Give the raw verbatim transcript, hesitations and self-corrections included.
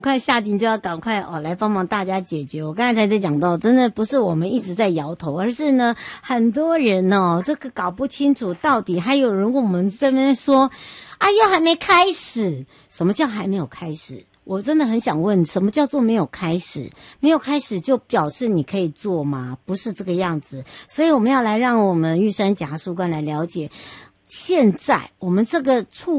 快下定就要赶快哦来帮忙大家解决。我刚才才在讲到，真的不是我们一直在摇头，而是呢很多人哦这个搞不清楚到底，还有人问我们这边说，啊又还没开始，什么叫还没有开始？我真的很想问，什么叫做没有开始？没有开始就表示你可以做吗？不是这个样子。所以我们要来让我们玉山检察官来了解，现在我们这个处